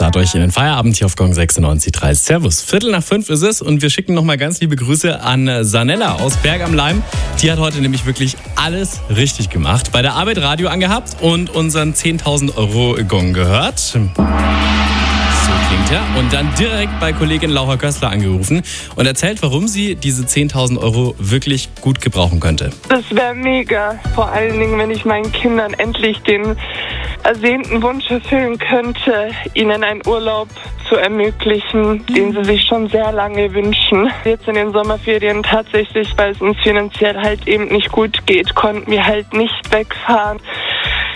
Start euch in den Feierabend hier auf Gong 96.3. Servus. 4:45 ist es und wir schicken nochmal ganz liebe Grüße an Sanella aus Berg am Laim. Die hat heute nämlich wirklich alles richtig gemacht. Bei der Arbeit Radio angehabt und unseren 10.000 Euro Gong gehört. So klingt er. Und dann direkt bei Kollegin Laura Köstler angerufen und erzählt, warum sie diese 10.000 Euro wirklich gut gebrauchen könnte. Das wäre mega. Vor allen Dingen, wenn ich meinen Kindern endlich den ersehnten Wunsch erfüllen könnte, ihnen einen Urlaub zu ermöglichen, den sie sich schon sehr lange wünschen. Jetzt in den Sommerferien tatsächlich, weil es uns finanziell halt eben nicht gut geht, konnten wir halt nicht wegfahren.